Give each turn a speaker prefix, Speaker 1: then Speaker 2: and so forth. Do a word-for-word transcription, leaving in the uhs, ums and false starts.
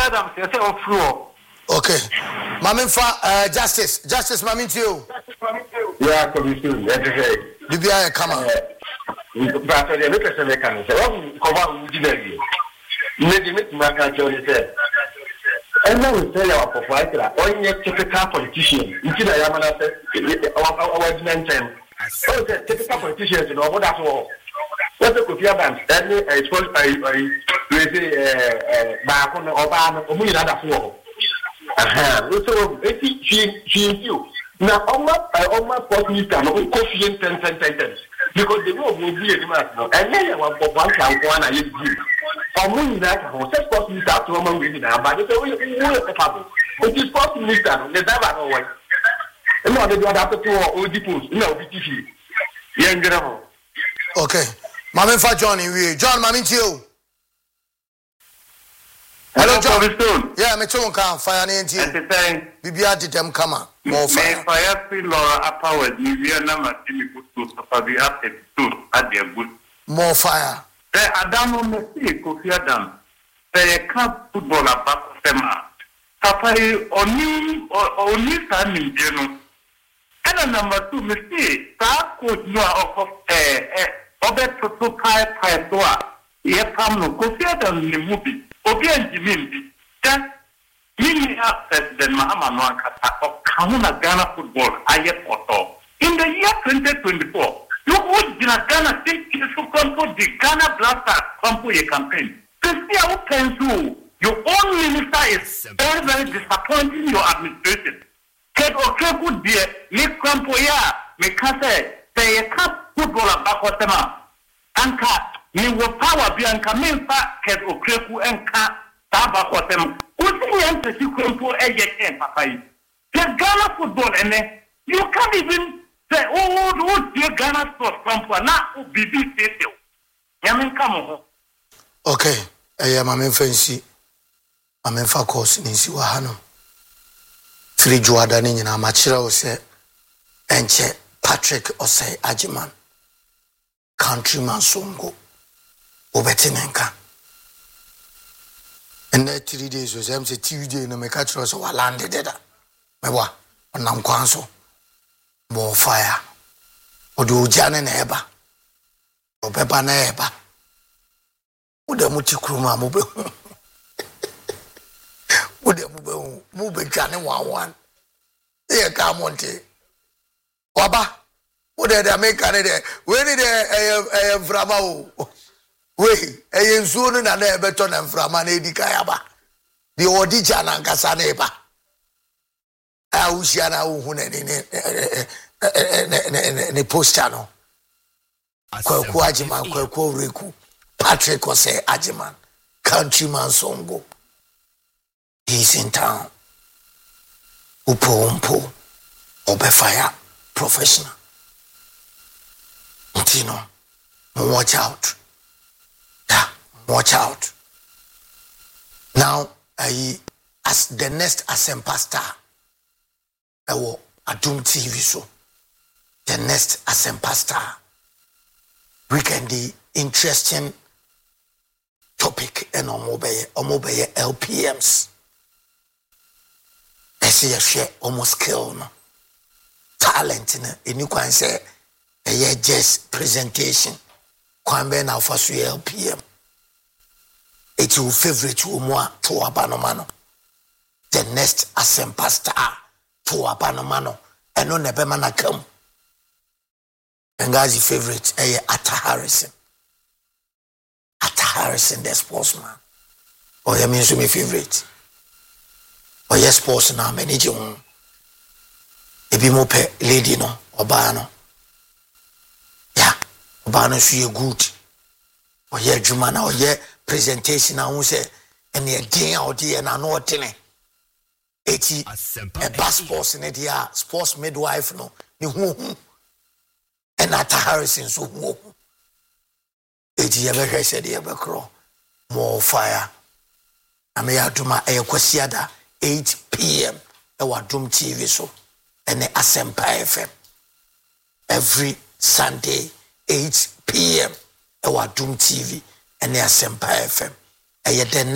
Speaker 1: Adam say say on floor.
Speaker 2: Okay. Mami fa uh, justice. Justice mami tio.
Speaker 3: Yeah, commission. That's it.
Speaker 2: Bibia come on.
Speaker 3: But the look at the can say, "Oh, come on, we did it." Maybe make my country say. And now we say our provider, only a typical politician. You see, I am not our mention. Oh, the typical politicians, you know, what that's all. What's the Kofi Annan? Any expose I I say back on Obama or me another four. Aha, so eighty she she you. Now, Oma I almost got me down on Kofi and ten ten ten because the world will be a matter. And then I want for one time one I use. Ọmụ that ho se sports minister to ọmụ we na ba de we we capable o ti sports minister no never no way e no dey do that to o di post na obi T V ye ngere ho.
Speaker 2: Okay, mami fa John we John mami tio. Hello John. Yeah, me chon kan fire na enti bibia de dem kama mo fire.
Speaker 4: Me fire fi Laura Apawed ni we na ma ti mi kutu so bi after two at the good
Speaker 2: more fire.
Speaker 4: The Adamo Messi, Kofi Adam, the camp football about Sema. Papa, only or only time in general. And number two, Messi, that could know of eh eh, other prototype Paisoa. Ye Pamno, Kofi Adam, the movie, Obi and Jimmy. Then, many upset than Mahama Nwakata of Kahuna Ghana football, Ayet Oto. In the year twenty twenty-four, you would Ghana take to control the Ghana Blaster Campo campaign. To see how pencil your own minister is very, very disappointing your administration. Ked Okreku dear, Nick Campo ya, Mikase, say a cup football about Hotema. Anka, ni will power Bianca Minfa, Ked Okreku and Ka, Taba Hotem. Who's the answer to Campo Eget, Papa? The Ghana football, and you can't even. Say, oh, oh, dear Ghana sports from now, B B Stadium. Yamin come.
Speaker 2: Okay, I am a fancy. I'm in Fakos in Siwahano. Three Jordan in a matchra or say, and che Patrick or say Ajiman, countryman Songo, Obetinenka. And that three days was empty Tuesday in the Mecatros or landed there. Mewa, and I'm counsel. More fire. Odo jana na eba. Obepa na eba. Ude muti kruma mube. Ude mube mube jane wan wan. Eye ka monte. Waba. Ude de America ne de. We ni de eh eh frama o. We eh nsuo no na na ebeto na frama na edi kaya ba. Di odi jana nkasa na eba. Ausiana uhune ni ni ni poster no Kwaku Ajiman Kwaku Reku Patrick Ose Ajiman countryman Songo he's in town upo umpo obefire professional Ntino watch out yeah watch out now I as the next Asempa star Ewo Adum T V so the next Asempa star weekend the interesting topic and omobeye omobeye L P Ms. I see a share almost kill no talent in a new kwan say a year just presentation kwan be na for L P M. It's your favorite umwa to abanomano the next Asempa star to abanomano and no nebe mana come. And guys, your favorite, eh, Atta Harrison. Atta Harrison, the sportsman. Or you mean to my favorite. Or yes, sports now, manage you. Ebi mo pe lady no, Obano. Yeah, Obano she good. Or yeah, Jumana, or yeah, presentation, I won't say, and yeah, day out here, and I know what in it. Eighty, a bus sports in it, yeah, sports midwife, no, you won't. And Atta Harrison so whoa. Eighty ever said the ever crow. More fire. I may have to my air quasiada eight P M. Our Doom T V so and the Asempa F M. Every Sunday eight P M. Our Doom T V and the Asempa F M. And yet then